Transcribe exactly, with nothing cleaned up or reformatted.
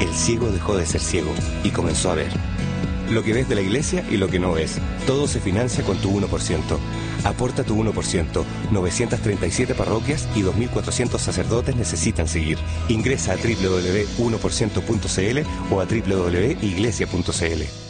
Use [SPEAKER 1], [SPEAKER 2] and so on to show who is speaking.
[SPEAKER 1] el ciego dejó de ser ciego y comenzó a ver. Lo que ves de la iglesia y lo que no ves. Todo se financia con tu uno por ciento. Aporta tu uno por ciento. novecientas treinta y siete parroquias y dos mil cuatrocientos sacerdotes necesitan seguir. Ingresa a doble u doble u doble u punto uno por ciento punto c l o a doble u doble u doble u punto iglesia punto c l.